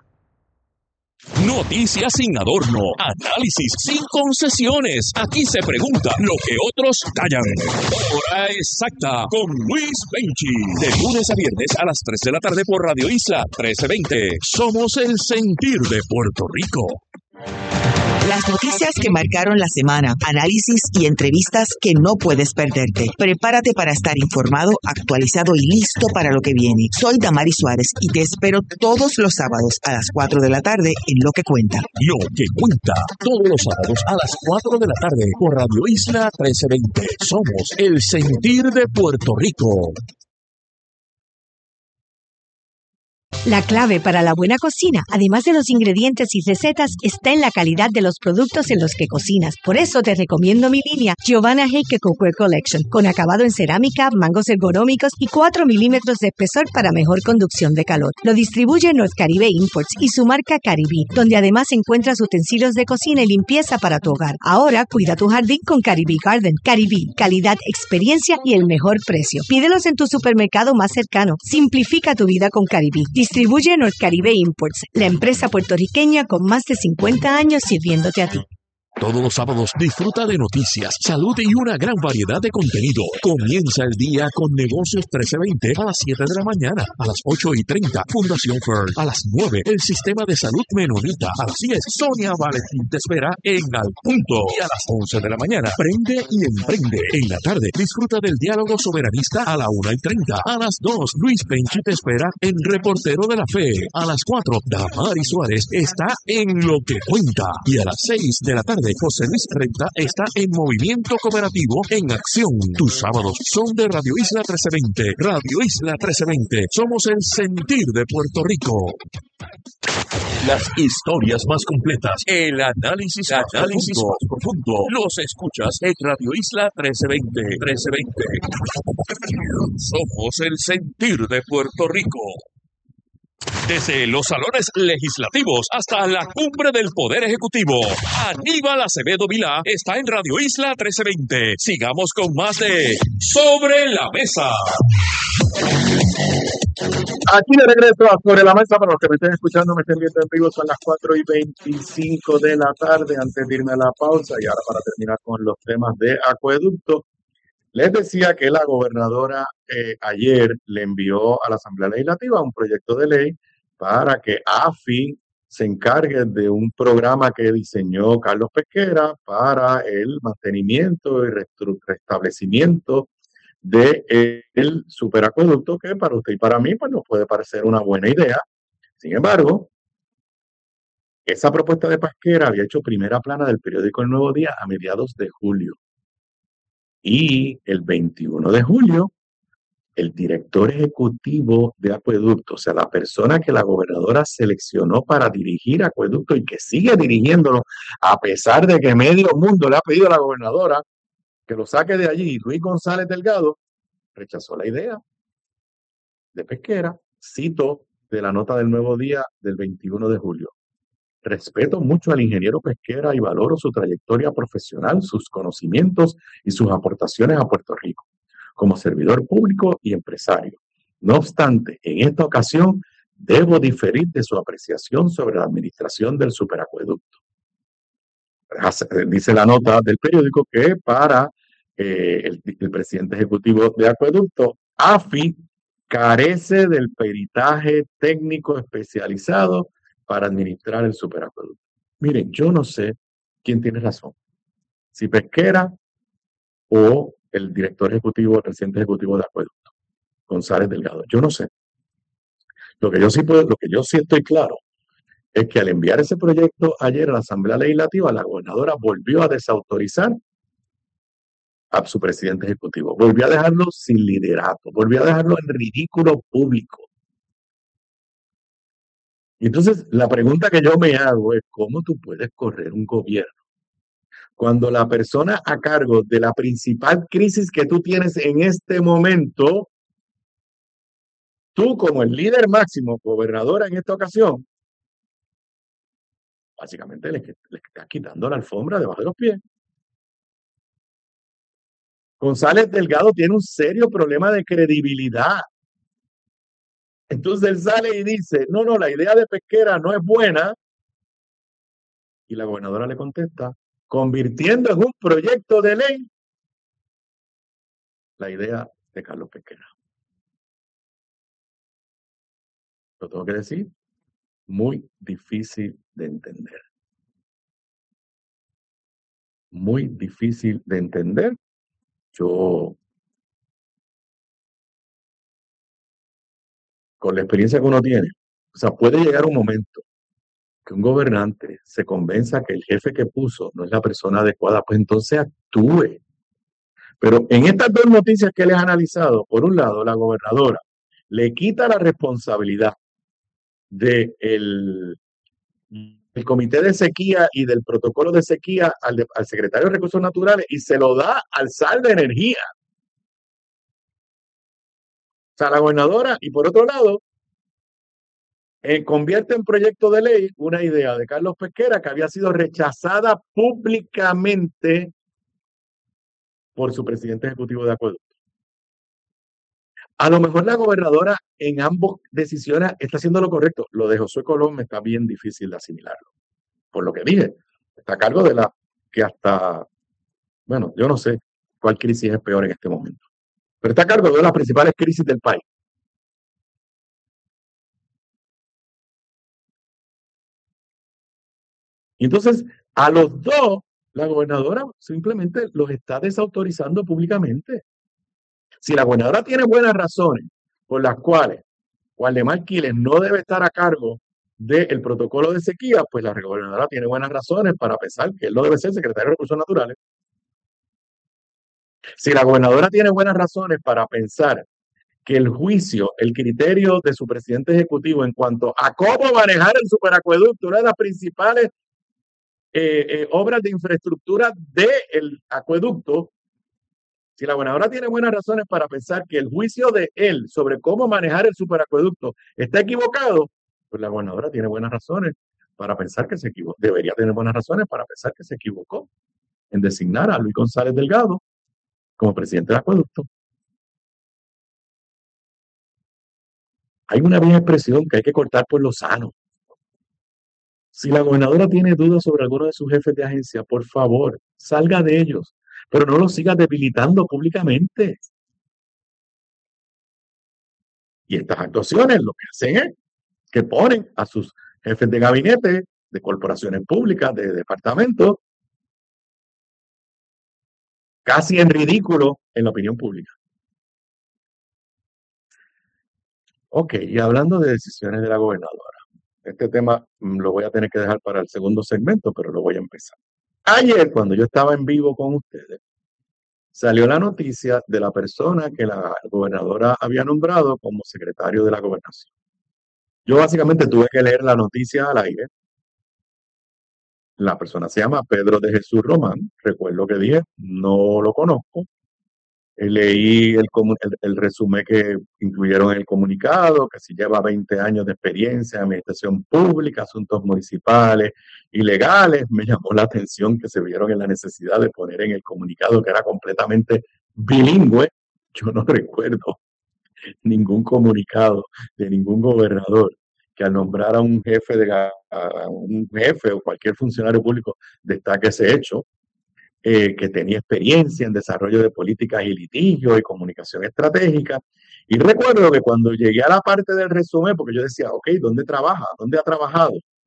Noticias sin adorno, análisis sin concesiones. Aquí se pregunta lo que otros callan. Hora exacta con Luis Benchi. De lunes a viernes a las tres de la tarde por Radio Isla trece veinte. Somos el sentir de Puerto Rico. Las noticias que marcaron la semana, análisis y entrevistas que no puedes perderte. Prepárate para estar informado, actualizado y listo para lo que viene. Soy Damari Suárez y te espero todos los sábados a las cuatro de la tarde en Lo que Cuenta. Lo que Cuenta, todos los sábados a las cuatro de la tarde por Radio Isla trece veinte. Somos el sentir de Puerto Rico. La clave para la buena cocina, además de los ingredientes y recetas, está en la calidad de los productos en los que cocinas. Por eso te recomiendo mi línea Giovanna Heike Cookware Collection, con acabado en cerámica, mangos ergonómicos y cuatro milímetros de espesor para mejor conducción de calor. Lo distribuye North Caribe Imports y su marca Caribí, donde además encuentras utensilios de cocina y limpieza para tu hogar. Ahora cuida tu jardín con Caribí Garden. Caribí, calidad, experiencia y el mejor precio. Pídelos en tu supermercado más cercano. Simplifica tu vida con Caribí. Distribuye North Caribe Imports, la empresa puertorriqueña con más de cincuenta años sirviéndote a ti. Todos los sábados disfruta de noticias, salud y una gran variedad de contenido. Comienza el día con Negocios trece veinte a las siete de la mañana, a las ocho y treinta, Fundación Fern, a las nueve, el Sistema de Salud Menonita, a las diez, Sonia Valentín te espera en Al Punto, y a las once de la mañana, Prende y Emprende. En la tarde, disfruta del diálogo soberanista a la una y treinta, a las dos, Luis Penchi te espera en Reportero de la Fe, a las cuatro, Damari Suárez está en Lo que Cuenta, y a las seis de la tarde, José Luis Renta está en Movimiento Cooperativo en Acción. Tus sábados son de Radio Isla trece veinte. Radio Isla trece veinte. Somos el sentir de Puerto Rico. Las historias más completas, el análisis, el análisis más profundo, los escuchas en Radio Isla trece veinte. trece veinte. Somos el sentir de Puerto Rico. Desde los salones legislativos hasta la cumbre del Poder Ejecutivo, Aníbal Acevedo Vilá está en Radio Isla trece veinte. Sigamos con más de Sobre la Mesa. Aquí de regreso a Sobre la Mesa, para los que me estén escuchando, me estén viendo en vivo, son las cuatro y veinticinco de la tarde, antes de irme a la pausa, y ahora para terminar con los temas de acueducto. Les decía que la gobernadora eh, ayer le envió a la Asamblea Legislativa un proyecto de ley para que A F I se encargue de un programa que diseñó Carlos Pesquera para el mantenimiento y restablecimiento del superacueducto, que para usted y para mí pues nos puede parecer una buena idea. Sin embargo, esa propuesta de Pesquera había hecho primera plana del periódico El Nuevo Día a mediados de julio. Y el veintiuno de julio, el director ejecutivo de Acueducto, o sea, la persona que la gobernadora seleccionó para dirigir Acueducto y que sigue dirigiéndolo, a pesar de que medio mundo le ha pedido a la gobernadora que lo saque de allí, Luis González Delgado, rechazó la idea de Pesquera. Cito de la nota del Nuevo Día del veintiuno de julio. Respeto mucho al ingeniero Pesquera y valoro su trayectoria profesional, sus conocimientos y sus aportaciones a Puerto Rico, como servidor público y empresario. No obstante, en esta ocasión debo diferir de su apreciación sobre la administración del superacueducto. Dice la nota del periódico que para eh, el, el presidente ejecutivo de Acueducto, A F I carece del peritaje técnico especializado para administrar el superacueducto. Miren, yo no sé quién tiene razón, si Pesquera o el director ejecutivo, el presidente ejecutivo de Acueducto, González Delgado. Yo no sé. Lo que yo sí puedo, lo que yo sí estoy claro es que al enviar ese proyecto ayer a la Asamblea Legislativa, la gobernadora volvió a desautorizar a su presidente ejecutivo, volvió a dejarlo sin liderato, volvió a dejarlo en ridículo público. Y entonces la pregunta que yo me hago es, ¿cómo tú puedes correr un gobierno cuando la persona a cargo de la principal crisis que tú tienes en este momento, tú como el líder máximo, gobernadora en esta ocasión, básicamente le, le estás quitando la alfombra debajo de los pies? González Delgado tiene un serio problema de credibilidad. Entonces él sale y dice, no, no, la idea de Pesquera no es buena. Y la gobernadora le contesta, convirtiendo en un proyecto de ley la idea de Carlos Pesquera. Lo tengo que decir, muy difícil de entender. Muy difícil de entender. Yo, con la experiencia que uno tiene, o sea, puede llegar un momento que un gobernante se convenza que el jefe que puso no es la persona adecuada, pues entonces actúe. Pero en estas dos noticias que les he analizado, por un lado, la gobernadora le quita la responsabilidad del de el comité de sequía y del protocolo de sequía al, de, al secretario de Recursos Naturales y se lo da al S A L de Energía. O sea, la gobernadora, y por otro lado, eh, convierte en proyecto de ley una idea de Carlos Pesquera que había sido rechazada públicamente por su presidente ejecutivo de acueducto. A lo mejor la gobernadora en ambas decisiones está haciendo lo correcto. Lo de Josué Colón me está bien difícil de asimilarlo. Por lo que dije, está a cargo de la que hasta, bueno, yo no sé cuál crisis es peor en este momento, pero está a cargo de las principales crisis del país. Y entonces, a los dos, la gobernadora simplemente los está desautorizando públicamente. Si la gobernadora tiene buenas razones por las cuales Waldemar Quiles no debe estar a cargo del protocolo de sequía, pues la gobernadora tiene buenas razones para pensar que él no debe ser secretario de Recursos Naturales. Si la gobernadora tiene buenas razones para pensar que el juicio, el criterio de su presidente ejecutivo en cuanto a cómo manejar el superacueducto, una de las principales eh, eh, obras de infraestructura del acueducto, si la gobernadora tiene buenas razones para pensar que el juicio de él sobre cómo manejar el superacueducto está equivocado, pues la gobernadora tiene buenas razones para pensar que se equivocó. Debería tener buenas razones para pensar que se equivocó en designar a Luis González Delgado como presidente del acueducto. Hay una vieja expresión que hay que cortar por lo sano. Si la gobernadora tiene dudas sobre alguno de sus jefes de agencia, por favor, salga de ellos, pero no los siga debilitando públicamente. Y estas actuaciones lo que hacen es que ponen a sus jefes de gabinete, de corporaciones públicas, de departamentos, casi en ridículo en la opinión pública. Ok, y hablando de decisiones de la gobernadora, este tema lo voy a tener que dejar para el segundo segmento, pero lo voy a empezar. Ayer, cuando yo estaba en vivo con ustedes, salió la noticia de la persona que la gobernadora había nombrado como secretario de la gobernación. Yo básicamente tuve que leer la noticia al aire. La persona se llama Pedro de Jesús Román. Recuerdo que dije, no lo conozco. Leí el, el, el resumen que incluyeron en el comunicado, que si lleva veinte años de experiencia en administración pública, asuntos municipales y legales. Me llamó la atención que se vieron en la necesidad de poner en el comunicado que era completamente bilingüe. Yo no recuerdo ningún comunicado de ningún gobernador que al nombrar a un jefe de a un jefe o cualquier funcionario público destaque ese hecho. Eh, que tenía experiencia en desarrollo de políticas y litigios y comunicación estratégica. Y recuerdo que cuando llegué a la parte del resumen, porque yo decía, ok, ¿dónde trabaja? ¿Dónde ha trabajado?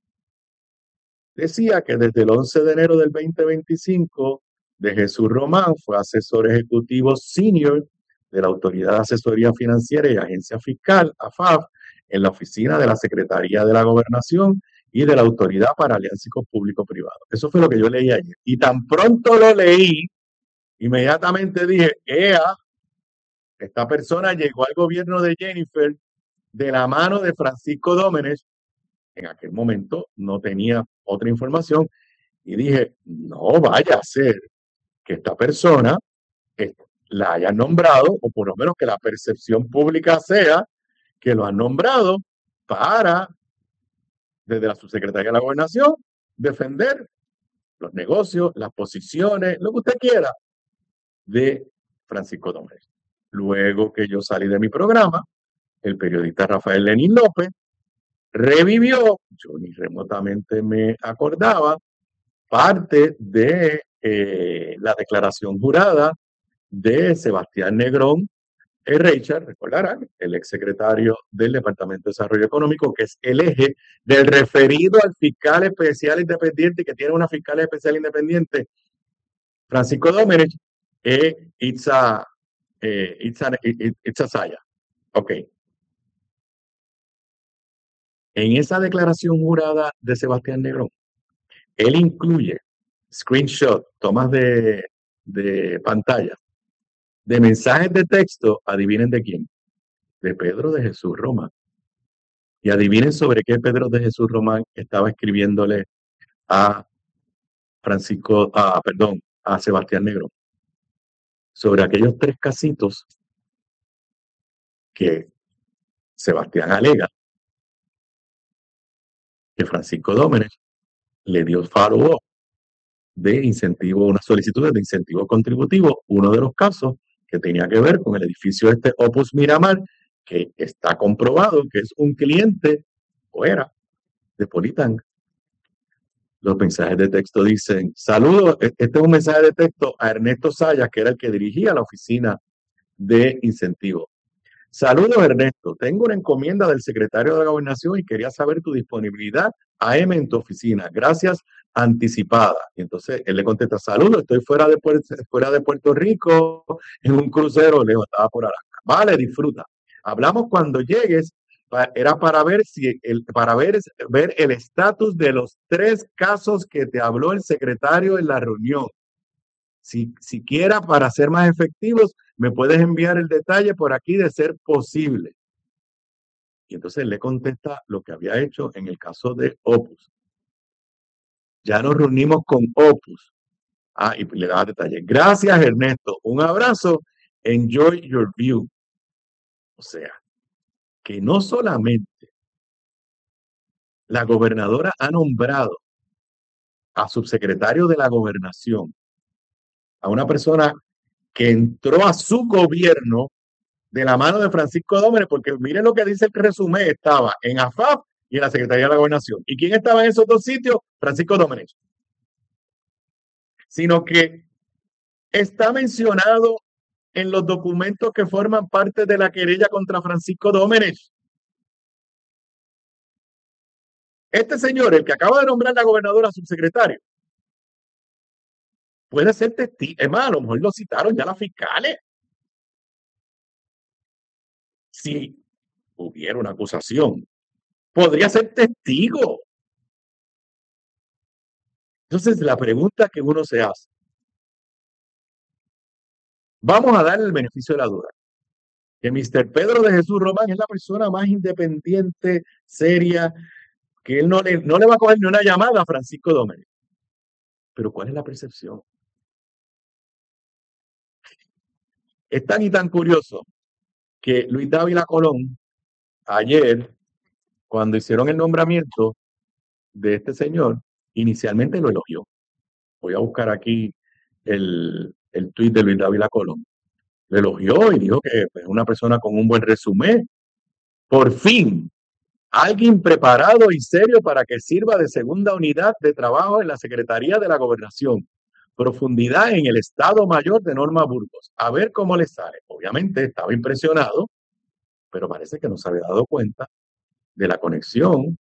Decía que desde el once de enero del veinte veinticinco, de Jesús Román fue asesor ejecutivo senior de la Autoridad de Asesoría Financiera y Agencia Fiscal, A F A F, en la oficina de la Secretaría de la Gobernación y de la Autoridad para Alianzas Público-Privado. Eso fue lo que yo leí ayer. Y tan pronto lo leí, inmediatamente dije, ea, esta persona llegó al gobierno de Jennifer de la mano de Francisco Dómenech. En aquel momento no tenía otra información y dije, no vaya a ser que esta persona la hayan nombrado, o por lo menos que la percepción pública sea que lo han nombrado para, desde la subsecretaría de la Gobernación, defender los negocios, las posiciones, lo que usted quiera, de Francisco Dómenech. Luego que yo salí de mi programa, el periodista Rafael Lenín López revivió, yo ni remotamente me acordaba, parte de eh, la declaración jurada de Sebastián Negrón eh, Richard, recordarán, el exsecretario del Departamento de Desarrollo Económico, que es el eje del referido al fiscal especial independiente, que tiene una fiscal especial independiente, Francisco Dómenech, e Itza, eh, Itza, Itza Saya. Ok. En esa declaración jurada de Sebastián Negrón, él incluye screenshot, tomas de, de pantalla, de mensajes de texto, adivinen de quién, de Pedro de Jesús Román. Y adivinen sobre qué Pedro de Jesús Román estaba escribiéndole a Francisco, a, perdón, a Sebastián Negrón. Sobre aquellos tres casitos que Sebastián alega que Francisco Dómenech le dio follow-up de incentivo, unas solicitudes de incentivo contributivo, uno de los casos que tenía que ver con el edificio este Opus Miramar, que está comprobado que es un cliente, o era, de Politang. Los mensajes de texto dicen, saludos, este es un mensaje de texto a Ernesto Sayas, que era el que dirigía la oficina de incentivo. Saludos, Ernesto, tengo una encomienda del secretario de la Gobernación y quería saber tu disponibilidad A M en tu oficina. Gracias, anticipada. Y entonces él le contesta, saludos, estoy fuera de, Puerto, fuera de Puerto Rico, en un crucero, le estaba por Alaska. Vale, disfruta. Hablamos cuando llegues, era para ver si el, para ver, ver el estatus de los tres casos que te habló el secretario en la reunión. Si siquiera para ser más efectivos, me puedes enviar el detalle por aquí de ser posible. Y entonces le contesta lo que había hecho en el caso de Opus. Ya nos reunimos con Opus. Ah, y le daba detalles. Gracias, Ernesto. Un abrazo. Enjoy your view. O sea, que no solamente la gobernadora ha nombrado a subsecretario de la gobernación, a una persona que entró a su gobierno de la mano de Francisco Dómenech, porque miren lo que dice el resumen, estaba en A F A P y en la Secretaría de la Gobernación. ¿Y quién estaba en esos dos sitios? Francisco Dómenech. Sino que está mencionado en los documentos que forman parte de la querella contra Francisco Dómenech. Este señor, el que acaba de nombrar la gobernadora subsecretario, puede ser testigo. Es más, a lo mejor lo citaron ya las fiscales. Si hubiera una acusación, podría ser testigo. Entonces, la pregunta que uno se hace, vamos a darle el beneficio de la duda, que mister Pedro de Jesús Román es la persona más independiente, seria, que él no le, no le va a coger ni una llamada a Francisco Dómenech. Pero ¿cuál es la percepción? Es tan y tan curioso que Luis Dávila Colón, ayer, cuando hicieron el nombramiento de este señor, inicialmente lo elogió. Voy a buscar aquí el, el tuit de Luis Dávila Colón. Lo elogió y dijo que es una persona con un buen resumen. Por fin, alguien preparado y serio para que sirva de segunda unidad de trabajo en la Secretaría de la Gobernación. Profundidad en el Estado Mayor de Norma Burgos. A ver cómo le sale. Obviamente estaba impresionado, pero parece que no se había dado cuenta de la conexión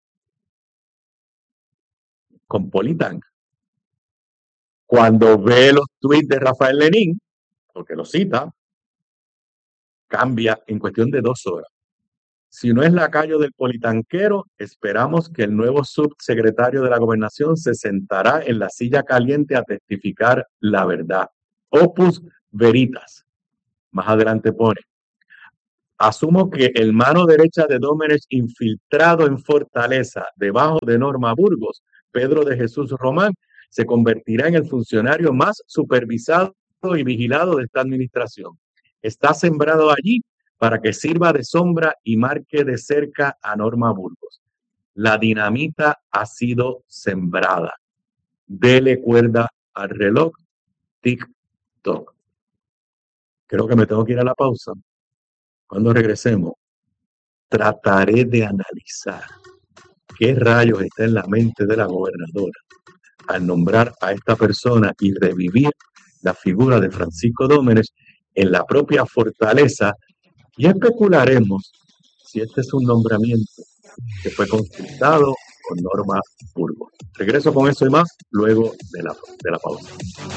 con Politang. Cuando ve los tweets de Rafael Lenín, porque lo cita, cambia en cuestión de dos horas. Si no es lacayo del politanquero, esperamos que el nuevo subsecretario de la Gobernación se sentará en la silla caliente a testificar la verdad. Opus veritas. Más adelante pone: asumo que el mano derecha de Domenech infiltrado en Fortaleza, debajo de Norma Burgos, Pedro de Jesús Román, se convertirá en el funcionario más supervisado y vigilado de esta administración. Está sembrado allí para que sirva de sombra y marque de cerca a Norma Burgos. La dinamita ha sido sembrada. Dele cuerda al reloj. Tic-toc. Creo que me tengo que ir a la pausa. Cuando regresemos, trataré de analizar qué rayos está en la mente de la gobernadora al nombrar a esta persona y revivir la figura de Francisco Domenech en la propia Fortaleza, y especularemos si este es un nombramiento que fue consultado con Norma Burgos. Regreso con eso y más luego de la, de la pausa.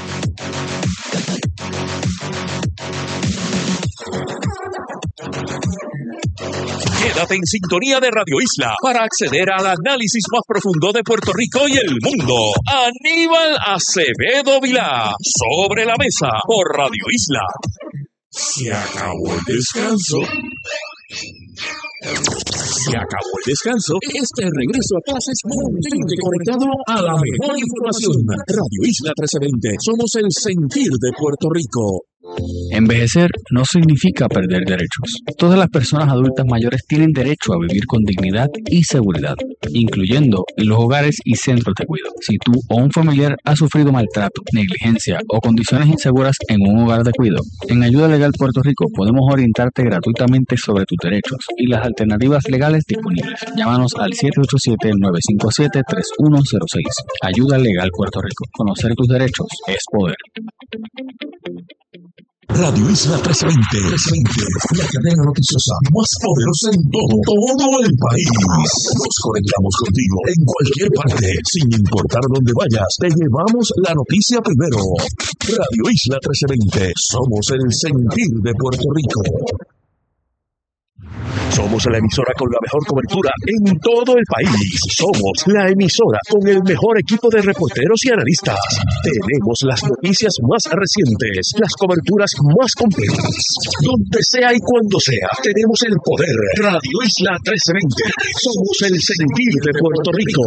Quédate en sintonía de Radio Isla para acceder al análisis más profundo de Puerto Rico y el mundo. Aníbal Acevedo Vilá, Sobre la Mesa, por Radio Isla. Se acabó el descanso. Se acabó el descanso. Este regreso a clases mantente conectado a la mejor información. Radio Isla trece veinte. Somos el sentir de Puerto Rico. Envejecer no significa perder derechos. Todas las personas adultas mayores tienen derecho a vivir con dignidad y seguridad, incluyendo en los hogares y centros de cuidado. Si tú o un familiar ha sufrido maltrato, negligencia o condiciones inseguras en un hogar de cuidado, en Ayuda Legal Puerto Rico podemos orientarte gratuitamente sobre tus derechos y las alternativas legales disponibles. Llámanos al siete ocho siete, nueve cinco siete, tres uno cero seis. Ayuda Legal Puerto Rico. Conocer tus derechos es poder. Radio Isla trece veinte, trece veinte, la cadena noticiosa más poderosa en todo, todo el país. Nos conectamos contigo en cualquier parte, sin importar dónde vayas, te llevamos la noticia primero. Radio Isla trece veinte, somos el sentir de Puerto Rico. Somos la emisora con la mejor cobertura en todo el país. Somos la emisora con el mejor equipo de reporteros y analistas. Tenemos las noticias más recientes, las coberturas más completas. Donde sea y cuando sea, tenemos el poder. Radio Isla trece veinte. Somos el sentir de Puerto Rico.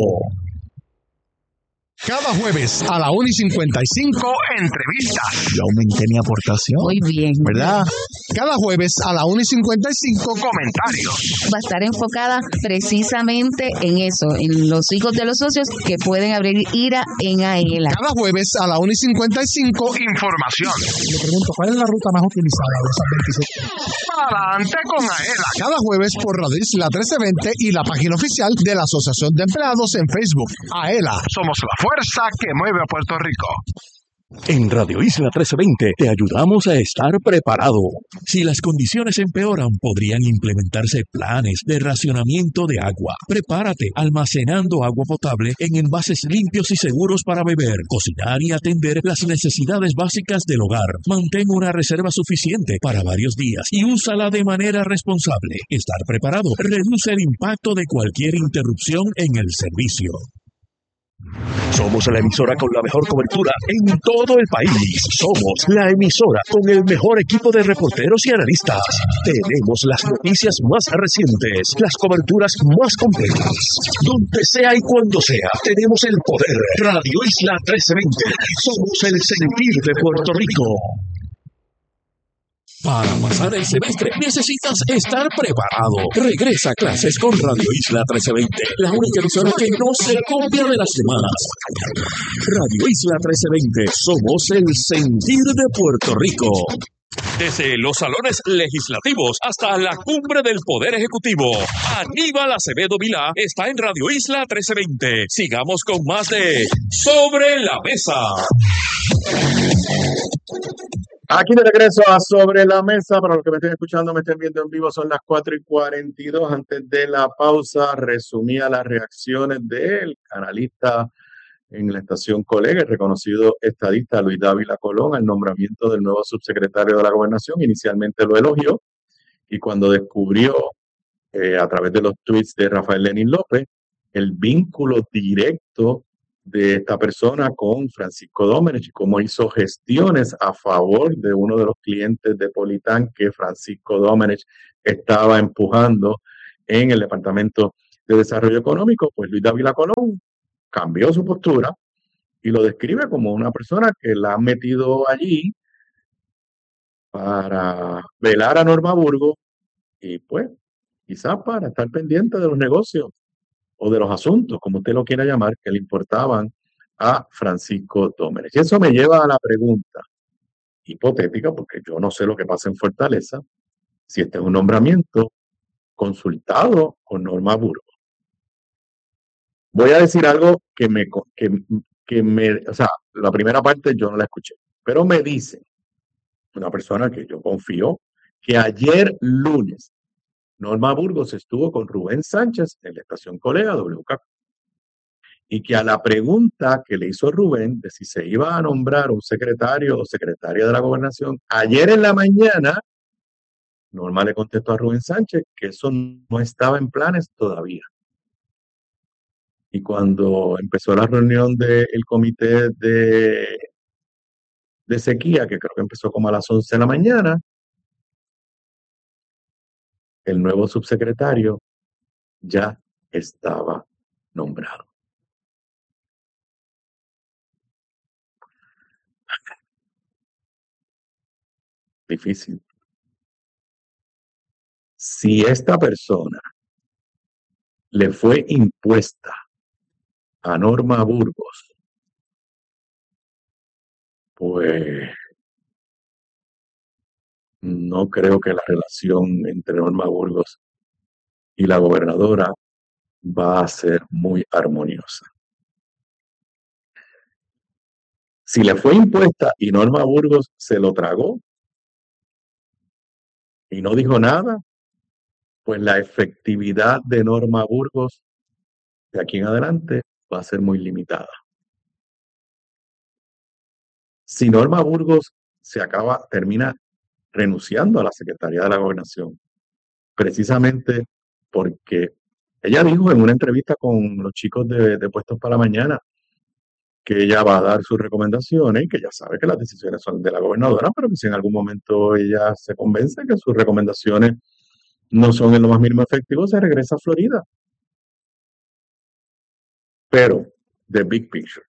Cada jueves a la una y cincuenta y cinco, entrevistas. Yo aumenté mi aportación. Muy bien. ¿Verdad? Cada jueves a la una y cincuenta y cinco, comentarios. Va a estar enfocada precisamente en eso, en los hijos de los socios que pueden abrir IRA en AELA. Cada jueves a la una y cincuenta y cinco, información. Le pregunto, ¿cuál es la ruta más utilizada de esas veintisiete? Adelante con AELA. Cada jueves por Radio Isla trece veinte y la página oficial de la Asociación de Empleados en Facebook. AELA. Somos la fuerza que mueve a Puerto Rico. En Radio Isla trece veinte te ayudamos a estar preparado. Si las condiciones empeoran, podrían implementarse planes de racionamiento de agua. Prepárate almacenando agua potable en envases limpios y seguros para beber, cocinar y atender las necesidades básicas del hogar. Mantén una reserva suficiente para varios días y úsala de manera responsable. Estar preparado reduce el impacto de cualquier interrupción en el servicio. Somos la emisora con la mejor cobertura en todo el país. Somos la emisora con el mejor equipo de reporteros y analistas. Tenemos las noticias más recientes, las coberturas más completas. Donde sea y cuando sea, tenemos el poder. Radio Isla trece veinte. Somos el sentir de Puerto Rico. Para pasar el semestre necesitas estar preparado. Regresa a clases con Radio Isla trece veinte, la única emisora que no se copia de las semanas. Radio Isla trece veinte, somos el sentir de Puerto Rico. Desde los salones legislativos hasta la cumbre del Poder Ejecutivo, Aníbal Acevedo Vilá está en Radio Isla trece veinte. Sigamos con más de Sobre la Mesa. Aquí de regreso a Sobre la Mesa. Para los que me estén escuchando, me estén viendo en vivo, son las cuatro y cuarenta y dos. Antes de la pausa, resumía las reacciones del analista en la estación Colega, el reconocido estadista Luis Dávila Colón, al nombramiento del nuevo subsecretario de la Gobernación. Inicialmente lo elogió y cuando descubrió eh, a través de los tweets de Rafael Lenín López, el vínculo directo de esta persona con Francisco Domenech y cómo hizo gestiones a favor de uno de los clientes de Politán que Francisco Domenech estaba empujando en el Departamento de Desarrollo Económico. Pues Luis Dávila Colón cambió su postura y lo describe como una persona que la han metido allí para velar a Norma Burgos y pues quizás para estar pendiente de los negocios o de los asuntos, como usted lo quiera llamar, que le importaban a Francisco Domenech. Y eso me lleva a la pregunta hipotética, porque yo no sé lo que pasa en Fortaleza, si este es un nombramiento consultado con Norma Burgos. Voy a decir algo que me, que, que me, o sea, la primera parte yo no la escuché, pero me dice una persona que yo confío, que ayer lunes Norma Burgos estuvo con Rubén Sánchez en la estación Colega W K y que a la pregunta que le hizo Rubén de si se iba a nombrar un secretario o secretaria de la gobernación, ayer en la mañana Norma le contestó a Rubén Sánchez que eso no estaba en planes todavía. Y cuando empezó la reunión del comité de, de sequía, que creo que empezó como a las once de la mañana, el nuevo subsecretario ya estaba nombrado. Difícil. Si esta persona le fue impuesta a Norma Burgos, pues no creo que la relación entre Norma Burgos y la gobernadora va a ser muy armoniosa. Si le fue impuesta y Norma Burgos se lo tragó y no dijo nada, pues la efectividad de Norma Burgos de aquí en adelante va a ser muy limitada. Si Norma Burgos se acaba, termina renunciando a la Secretaría de la Gobernación, precisamente porque ella dijo en una entrevista con los chicos de, de Puestos para la Mañana que ella va a dar sus recomendaciones y que ya sabe que las decisiones son de la gobernadora, pero que si en algún momento ella se convence que sus recomendaciones no son en lo más mínimo efectivos, se regresa a Florida. Pero, the big picture,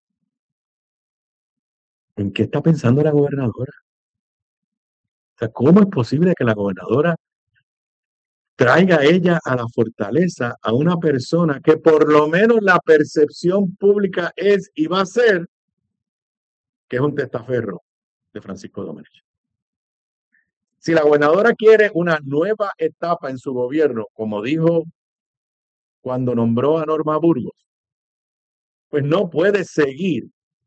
¿en qué está pensando la gobernadora? O sea, ¿cómo es posible que la gobernadora traiga ella a la Fortaleza a una persona que por lo menos la percepción pública es y va a ser que es un testaferro de Francisco Domenech? Si la gobernadora quiere una nueva etapa en su gobierno, como dijo cuando nombró a Norma Burgos, pues no puede seguir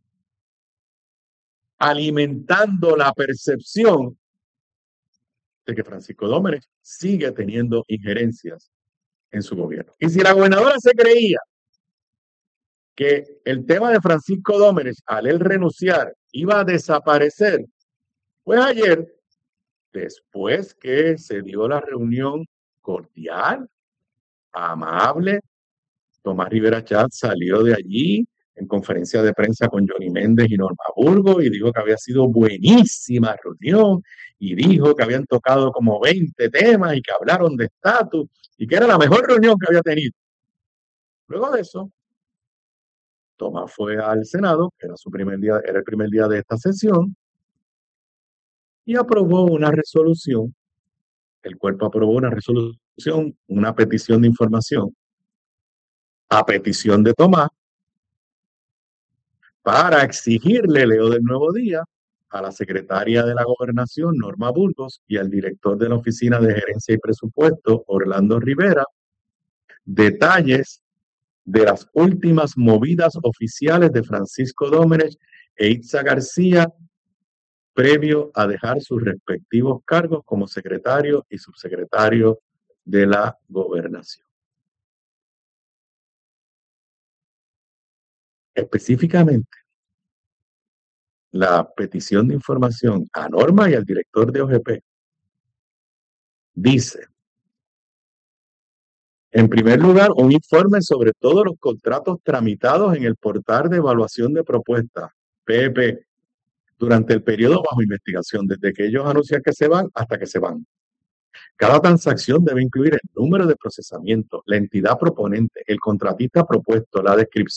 alimentando la percepción de que Francisco Domenech sigue teniendo injerencias en su gobierno. Y si la gobernadora se creía que el tema de Francisco Domenech, al él renunciar, iba a desaparecer, pues ayer, después que se dio la reunión cordial, amable, Tomás Rivera Chatz salió de allí en conferencia de prensa con Johnny Méndez y Norma Burgos y dijo que había sido buenísima reunión y dijo que habían tocado como veinte temas y que hablaron de estatus y que era la mejor reunión que había tenido. Luego de eso, Tomás fue al Senado, que era su primer día, era el primer día de esta sesión, y aprobó una resolución. El cuerpo aprobó una resolución, una petición de información, a petición de Tomás, para exigirle, leo del Nuevo Día, a la secretaria de la Gobernación, Norma Burgos, y al director de la Oficina de Gerencia y Presupuesto, Orlando Rivera, detalles de las últimas movidas oficiales de Francisco Domenech e Itza García, previo a dejar sus respectivos cargos como secretario y subsecretario de la Gobernación. Específicamente, la petición de información a Norma y al director de O G P dice En primer lugar, un informe sobre todos los contratos tramitados en el portal de evaluación de propuestas, P E P, durante el periodo bajo investigación, desde que ellos anuncian que se van hasta que se van. Cada transacción debe incluir el número de procesamiento, la entidad proponente, el contratista propuesto, la descripción